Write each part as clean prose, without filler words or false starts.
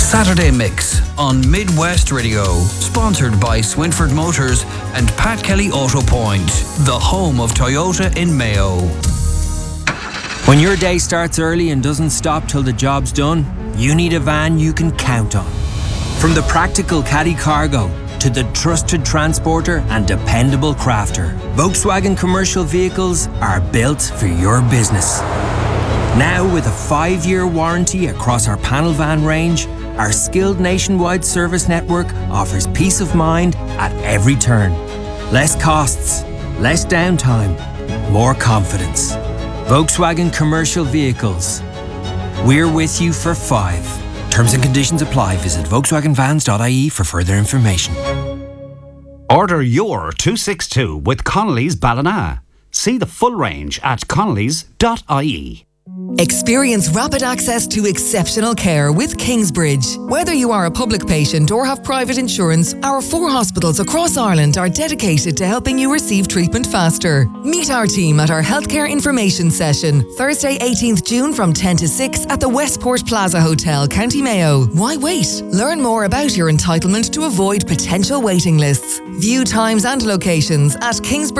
Saturday Mix on Midwest Radio, sponsored by Swinford Motors and Pat Kelly Auto Point, the home of Toyota in Mayo. When your day starts early and doesn't stop till the job's done, you need a van you can count on. From the practical caddy cargo to the trusted transporter and dependable crafter, Volkswagen commercial vehicles are built for your business. Now with a 5-year warranty across our panel van range, our skilled nationwide service network offers peace of mind at every turn. Less costs, less downtime, more confidence. Volkswagen Commercial Vehicles. We're with you for 5. Terms and conditions apply. Visit volkswagenvans.ie for further information. Order your 262 with Connolly's Ballina. See the full range at connolly's.ie. Experience rapid access to exceptional care with Kingsbridge. Whether you are a public patient or have private insurance, our 4 hospitals across Ireland are dedicated to helping you receive treatment faster. Meet our team at our healthcare information session, Thursday 18th June from 10 to 6 at the Westport Plaza Hotel, County Mayo. Why wait? Learn more about your entitlement to avoid potential waiting lists. View times and locations at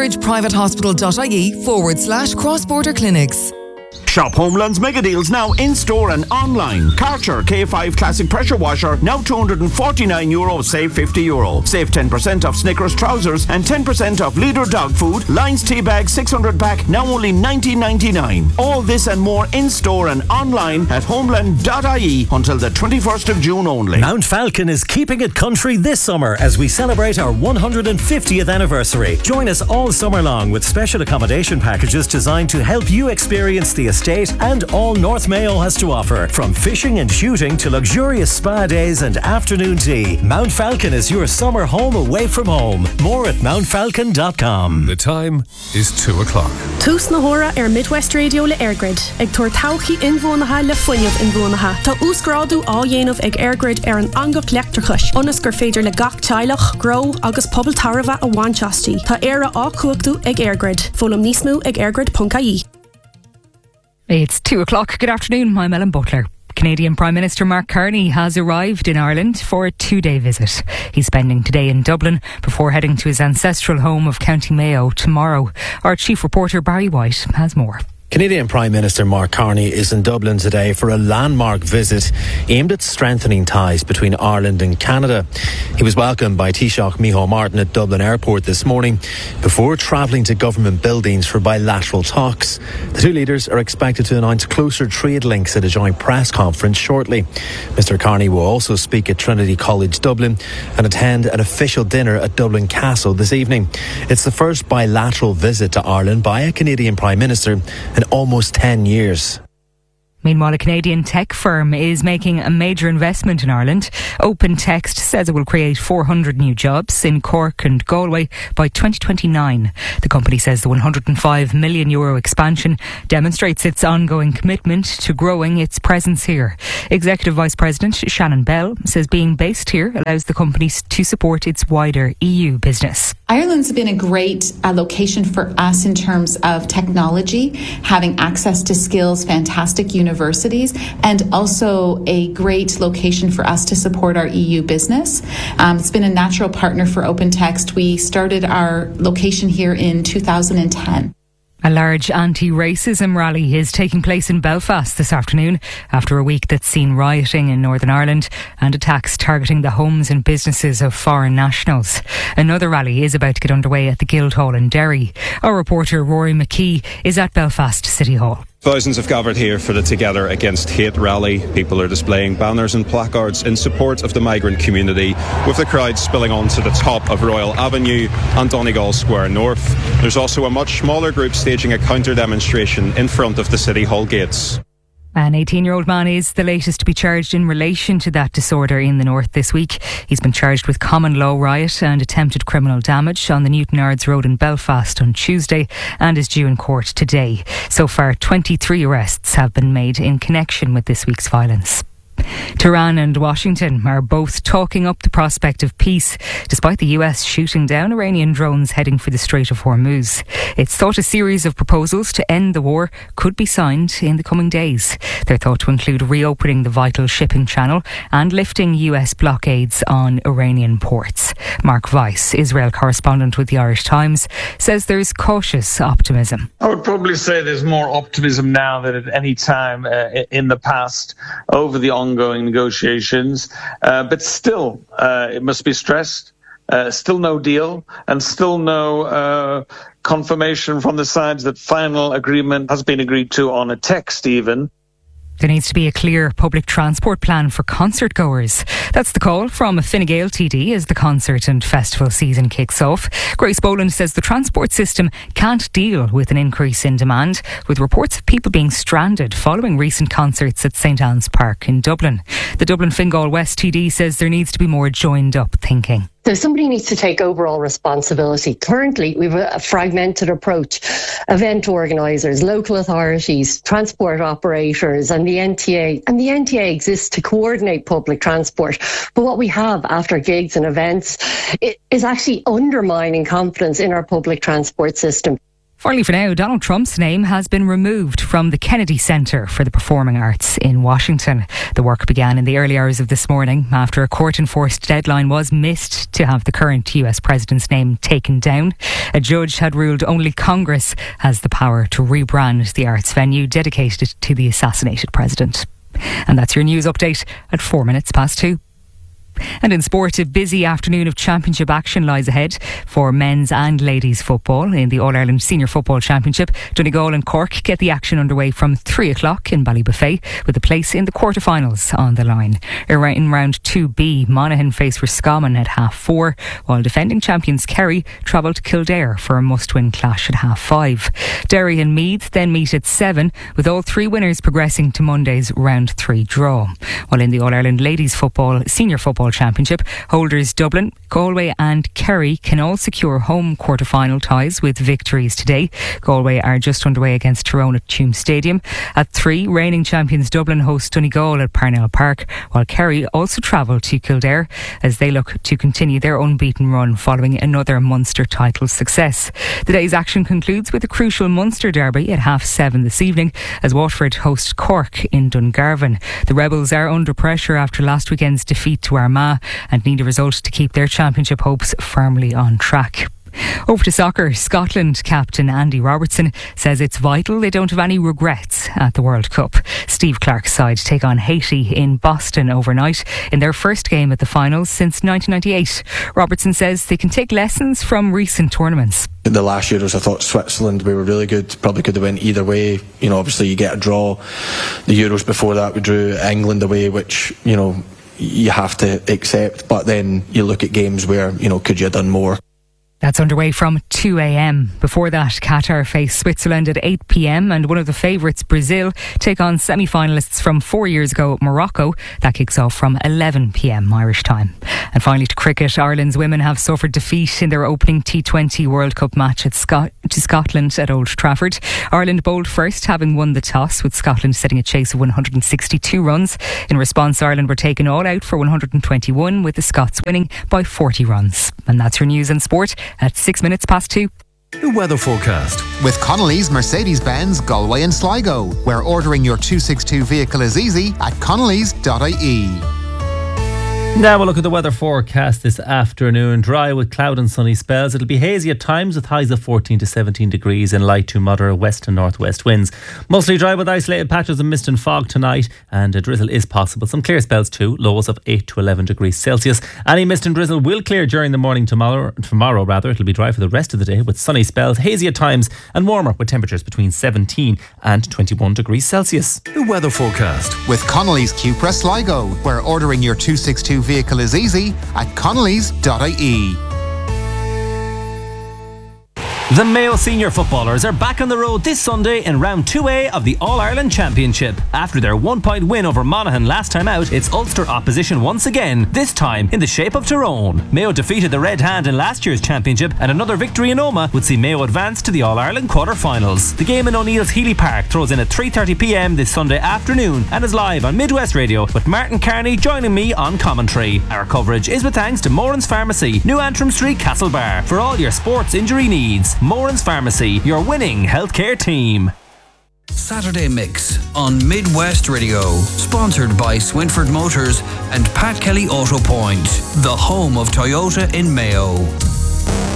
kingsbridgeprivatehospital.ie/cross-border clinics. Shop Homeland's mega deals now in store and online. Karcher K5 Classic Pressure Washer now €249, save €50. Save 10% off Snickers trousers and 10% off Leader dog food. Lions tea bag 600 pack now only $19.99. All this and more in store and online at homeland.ie until the 21st of June only. Mount Falcon is keeping it country this summer as we celebrate our 150th anniversary. Join us all summer long with special accommodation packages designed to help you experience the estate and all North Mayo has to offer. From fishing and shooting to luxurious spa days and afternoon tea, Mount Falcon is your summer home away from home. More at mountfalcon.com. The time is 2 o'clock. Tús na hora Midwest Radio le Airgrid. Ag tuair tauchi inbhuanacha le fuinneamh inbhuanacha. Tá úsgrádu á dhéanamh ag Airgrid an angach leachtarchais. Onas gur féidir le gach teilech, grow agus pobl tarva a bhainteastí. Tá éire á cuachú ag Airgrid. Fólam níos mó ag airgrid.ie. It's 2 o'clock. Good afternoon. I'm Ellen Butler. Canadian Prime Minister Mark Carney has arrived in Ireland for a 2-day visit. He's spending today in Dublin before heading to his ancestral home of County Mayo tomorrow. Our chief reporter Barry White has more. Canadian Prime Minister Mark Carney is in Dublin today for a landmark visit aimed at strengthening ties between Ireland and Canada. He was welcomed by Taoiseach Micheál Martin at Dublin Airport this morning before travelling to government buildings for bilateral talks. The two leaders are expected to announce closer trade links at a joint press conference shortly. Mr Carney will also speak at Trinity College Dublin and attend an official dinner at Dublin Castle this evening. It's the first bilateral visit to Ireland by a Canadian Prime Minister in almost 10 years. Meanwhile, a Canadian tech firm is making a major investment in Ireland. OpenText says it will create 400 new jobs in Cork and Galway by 2029. The company says the €105 million expansion demonstrates its ongoing commitment to growing its presence here. Executive Vice President Shannon Bell says being based here allows the company to support its wider EU business. Ireland's been a great location for us in terms of technology, having access to skills, fantastic universities, and also a great location for us to support our EU business. It's been a natural partner for OpenText. We started our location here in 2010. A large anti-racism rally is taking place in Belfast this afternoon after a week that's seen rioting in Northern Ireland and attacks targeting the homes and businesses of foreign nationals. Another rally is about to get underway at the Guildhall in Derry. Our reporter Rory McKee is at Belfast City Hall. Thousands have gathered here for the Together Against Hate rally. People are displaying banners and placards in support of the migrant community, with the crowd spilling onto the top of Royal Avenue and Donegal Square North. There's also a much smaller group staging a counter-demonstration in front of the City Hall gates. An 18-year-old man is the latest to be charged in relation to that disorder in the north this week. He's been charged with common law riot and attempted criminal damage on the Newtonards Road in Belfast on Tuesday and is due in court today. So far, 23 arrests have been made in connection with this week's violence. Tehran and Washington are both talking up the prospect of peace, despite the US shooting down Iranian drones heading for the Strait of Hormuz. It's thought a series of proposals to end the war could be signed in the coming days. They're thought to include reopening the vital shipping channel and lifting US blockades on Iranian ports. Mark Weiss, Israel correspondent with the Irish Times, says there's cautious optimism. I would probably say there's more optimism now than at any time in the past over the ongoing negotiations. But still, it must be stressed, still no deal and still no confirmation from the sides that final agreement has been agreed to on a text even. There needs to be a clear public transport plan for concert goers. That's the call from a Fine Gael TD as the concert and festival season kicks off. Grace Boland says the transport system can't deal with an increase in demand, with reports of people being stranded following recent concerts at St Anne's Park in Dublin. The Dublin Fine Gael West TD says there needs to be more joined up thinking. So somebody needs to take overall responsibility. Currently, we have a fragmented approach. Event organisers, local authorities, transport operators and the NTA. And the NTA exists to coordinate public transport. But what we have after gigs and events is actually undermining confidence in our public transport system. Finally for now, Donald Trump's name has been removed from the Kennedy Center for the Performing Arts in Washington. The work began in the early hours of this morning after a court-enforced deadline was missed to have the current US president's name taken down. A judge had ruled only Congress has the power to rebrand the arts venue dedicated to the assassinated president. And that's your news update at 2:04. And in sport, a busy afternoon of championship action lies ahead for men's and ladies football in the All-Ireland Senior Football Championship. Donegal and Cork get the action underway from 3 o'clock in Ballybuffet, with a place in the quarter-finals on the line. In round 2B, Monaghan face Roscommon at 4:30, while defending champions Kerry travel to Kildare for a must-win clash at 5:30. Derry and Meath then meet at 7, with all 3 winners progressing to Monday's round 3 draw. While in the All-Ireland Ladies Football Senior Football Championship, holders Dublin, Galway and Kerry can all secure home quarter-final ties with victories today. Galway are just underway against Tyrone at Tuam Stadium. At 3, reigning champions Dublin host Donegal at Parnell Park, while Kerry also travel to Kildare as they look to continue their unbeaten run following another Munster title success. The day's action concludes with a crucial Munster derby at 7:30 this evening as Waterford host Cork in Dungarvan. The Rebels are under pressure after last weekend's defeat to Armagh and need a result to keep their championship hopes firmly on track. Over to soccer. Scotland captain Andy Robertson says it's vital they don't have any regrets at the World Cup. Steve Clarke's side take on Haiti in Boston overnight in their first game at the finals since 1998. Robertson says they can take lessons from recent tournaments. The last Euros, I thought Switzerland, we were really good, probably could have went either way. You know, obviously you get a draw. The Euros before that, we drew England away, which, you know, you have to accept, but then you look at games where, you know, could you have done more? That's underway from 2 a.m. Before that, Qatar face Switzerland at 8 p.m. and one of the favourites, Brazil, take on semi-finalists from 4 years ago, Morocco. That kicks off from 11 p.m. Irish time. And finally to cricket, Ireland's women have suffered defeat in their opening T20 World Cup match to Scotland at Old Trafford. Ireland bowled first, having won the toss, with Scotland setting a chase of 162 runs. In response, Ireland were taken all out for 121, with the Scots winning by 40 runs. And that's your news and sport at 2:06. The weather forecast with Connolly's Mercedes-Benz Galway and Sligo, where ordering your 262 vehicle is easy at connolly's.ie. Now we'll look at the weather forecast this afternoon. Dry with cloud and sunny spells. It'll be hazy at times with highs of 14 to 17 degrees and light to moderate west and northwest winds. Mostly dry with isolated patches of mist and fog tonight, and a drizzle is possible. Some clear spells too, lows of 8 to 11 degrees Celsius. Any mist and drizzle will clear during the morning tomorrow. It'll be dry for the rest of the day with sunny spells, hazy at times and warmer with temperatures between 17 and 21 degrees Celsius. The weather forecast with Connolly's Cupra Sligo, where ordering your 262 vehicle is easy at connolly's.ie. The Mayo senior footballers are back on the road this Sunday in round 2A of the All-Ireland Championship. After their 1-point win over Monaghan last time out, it's Ulster opposition once again, this time in the shape of Tyrone. Mayo defeated the Red Hand in last year's championship, and another victory in Omagh would see Mayo advance to the All-Ireland quarter-finals. The game in O'Neill's Healy Park throws in at 3:30pm this Sunday afternoon and is live on Midwest Radio, with Martin Carney joining me on commentary. Our coverage is with thanks to Moran's Pharmacy, New Antrim Street, Castlebar, for all your sports injury needs. Moran's Pharmacy, your winning healthcare team. Saturday Mix on Midwest Radio, sponsored by Swinford Motors and Pat Kelly Auto Point, the home of Toyota in Mayo.